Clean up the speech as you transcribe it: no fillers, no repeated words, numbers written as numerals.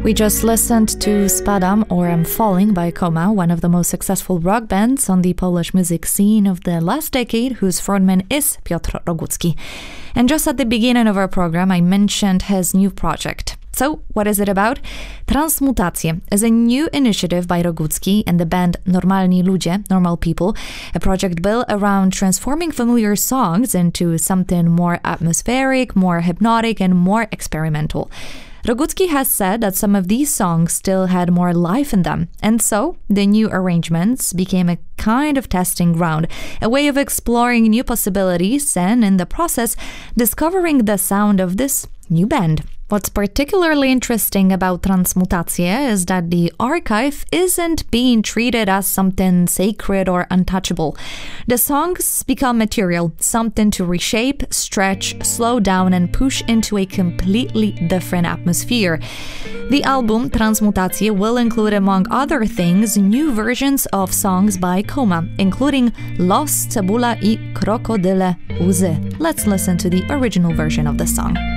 We just listened to Spadam or I'm Falling by Coma, one of the most successful rock bands on the Polish music scene of the last decade, whose frontman is Piotr Rogucki. And just at the beginning of our program, I mentioned his new project. So, what is it about? Transmutacje is a new initiative by Rogucki and the band Normalni Ludzie, Normal People, a project built around transforming familiar songs into something more atmospheric, more hypnotic, and more experimental. Rogucki has said that some of these songs still had more life in them, and so the new arrangements became a kind of testing ground, a way of exploring new possibilities and, in the process, discovering the sound of this new band. What's particularly interesting about Transmutacje is that the archive isn't being treated as something sacred or untouchable. The songs become material, something to reshape, stretch, slow down, and push into a completely different atmosphere. The album Transmutacje will include, among other things, new versions of songs by Coma, including Los, Cebula i Krokodyle Łzy. Let's listen to the original version of the song.